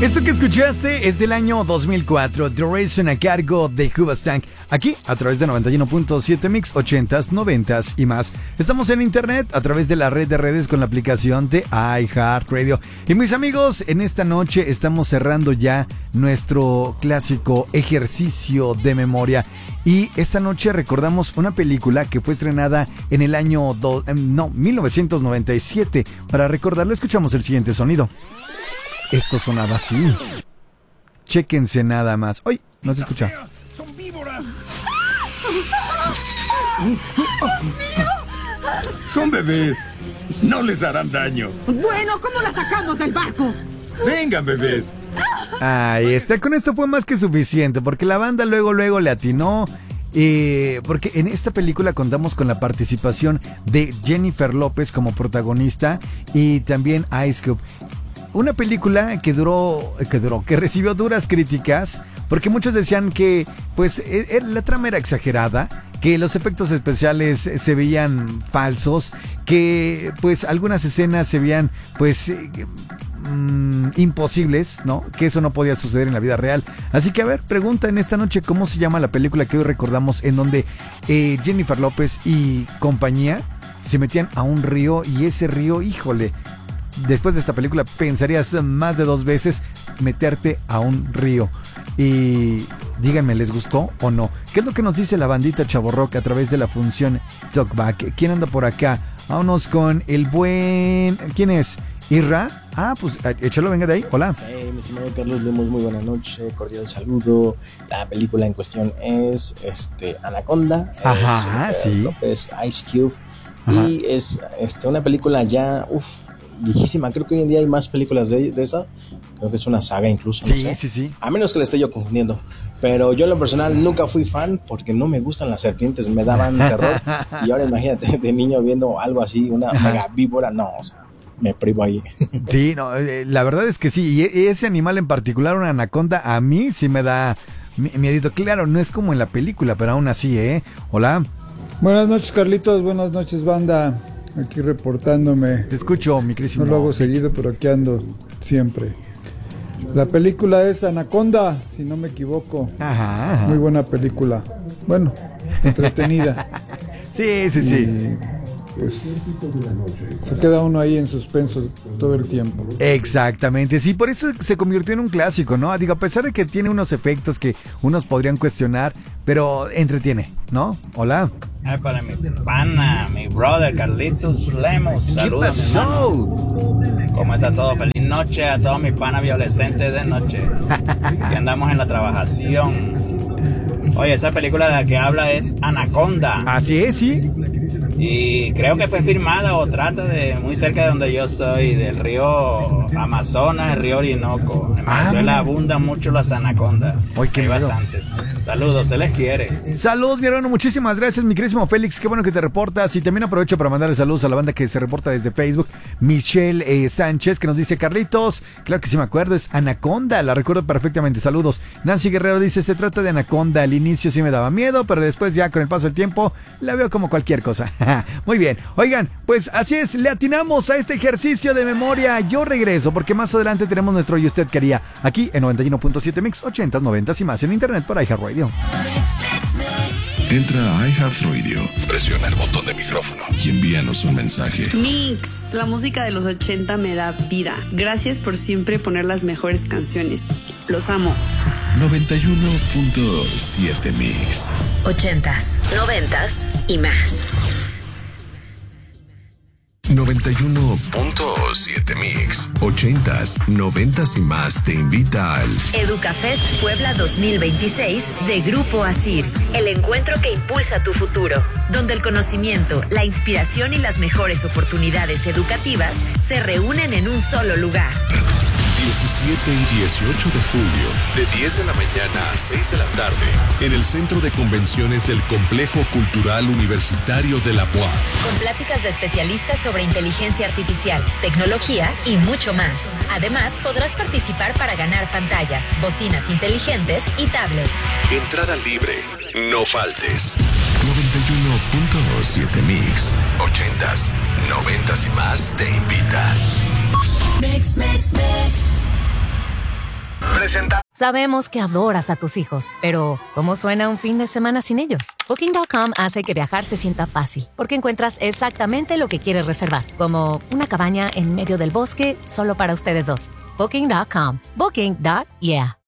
Esto que escuchaste es del año 2004, Duration a cargo de Hoobastank, aquí a través de 91.7 Mix, 80s, 90s y más. Estamos en internet a través de la red de redes con la aplicación de iHeartRadio. Y mis amigos, en esta noche estamos cerrando ya nuestro clásico ejercicio de memoria. Y esta noche recordamos una película que fue estrenada en el año 1997. Para recordarlo, escuchamos el siguiente sonido. Esto sonaba así. Chéquense nada más. ¡Ay! No se escucha. ¡Son víboras! Son bebés. No les harán daño. Bueno, ¿cómo la sacamos del barco? Vengan, bebés. Ahí está. Con esto fue más que suficiente, porque la banda luego le atinó. Porque en esta película contamos con la participación de Jennifer López como protagonista y también Ice Cube. Una película que recibió duras críticas, porque muchos decían que pues la trama era exagerada, que los efectos especiales se veían falsos, que pues algunas escenas se veían pues imposibles, ¿no? Que eso no podía suceder en la vida real. Así que a ver, pregunta en esta noche cómo se llama la película que hoy recordamos, en donde Jennifer López y compañía se metían a un río, y ese río, híjole, después de esta película pensarías más de 2 veces meterte a un río. Y díganme, ¿les gustó o no? ¿Qué es lo que nos dice la bandita Chavorrock a través de la función Talkback? ¿Quién anda por acá? Vámonos con el buen... ¿Quién es? ¿Irra? Ah, pues échalo, venga de ahí. Hola. Mi estimado Carlos Lemos, muy buena noche, cordial saludo. La película en cuestión es Anaconda. Ajá, sí. López, Ice Cube. Ajá. Y es una película ya, viejísima. Creo que hoy en día hay más películas de esa. Creo que es una saga incluso. Sí, no sé. sí. A menos que le esté yo confundiendo. Pero yo en lo personal nunca fui fan porque no me gustan las serpientes, me daban terror. Y ahora imagínate de niño viendo algo así, una mega víbora, no, o sea, me privo ahí. Sí, no, la verdad es que sí. Y ese animal en particular, una anaconda, a mí sí me da miedito. Claro, no es como en la película, pero aún así, Hola. Buenas noches, Carlitos. Buenas noches, banda. Aquí reportándome. Te escucho, mi querísimo. No lo hago seguido, pero aquí ando siempre. La película es Anaconda, si no me equivoco. Ajá. Muy buena película. Bueno, entretenida. Sí. Y pues se queda uno ahí en suspenso todo el tiempo. Exactamente, sí, por eso se convirtió en un clásico, ¿no? Digo, a pesar de que tiene unos efectos que unos podrían cuestionar, pero entretiene, ¿no? Hola. Para mi pana, mi brother Carlitos Lemos. Saludos. ¿Qué pasó? ¿Cómo está todo? Feliz noche a todos mis panas adolescentes de noche. Que andamos en la trabajación. Oye, esa película de la que habla es Anaconda. Así es, sí. Y creo que fue filmada o trata de muy cerca de donde yo soy, del río Amazonas, el río Orinoco. En Venezuela abundan mucho las anacondas. Ay, qué hay miedo. bastantes. Saludos, se les quiere. Saludos, mi hermano, muchísimas gracias, mi querísimo Félix, qué bueno que te reportas. Y también aprovecho para mandarle saludos a la banda que se reporta desde Facebook. Michelle Sánchez, que nos dice: Carlitos, claro que sí me acuerdo, es Anaconda, la recuerdo perfectamente, saludos. Nancy Guerrero dice: se trata de Anaconda, al inicio sí me daba miedo, pero después ya con el paso del tiempo la veo como cualquier cosa. Muy bien, oigan, pues así es, le atinamos a este ejercicio de memoria. Yo regreso porque más adelante tenemos nuestro Y Usted Quería, aquí en 91.7 Mix, 80s, 90s y más en internet por iHeartRadio. Entra a iHeartRadio, presiona el botón de micrófono y envíanos un mensaje. Mix, la música de los 80 me da vida. Gracias por siempre poner las mejores canciones. Los amo. 91.7 Mix. 80s, 90s y más. 91.7 Mix, 80s, 90s y más te invita al Educafest Puebla 2026 de Grupo ASIR, el encuentro que impulsa tu futuro, donde el conocimiento, la inspiración y las mejores oportunidades educativas se reúnen en un solo lugar. 17 y 18 de julio, de 10 de la mañana a 6 de la tarde, en el Centro de Convenciones del Complejo Cultural Universitario de la UAM. Con pláticas de especialistas sobre inteligencia artificial, tecnología y mucho más. Además, podrás participar para ganar pantallas, bocinas inteligentes y tablets. Entrada libre, no faltes. 91.7 Mix, 80s, 90s y más te invita. Mix. presenta. Sabemos que adoras a tus hijos, pero ¿cómo suena un fin de semana sin ellos? Booking.com hace que viajar se sienta fácil, porque encuentras exactamente lo que quieres reservar, como una cabaña en medio del bosque solo para ustedes dos. Booking.com. Booking.yeah.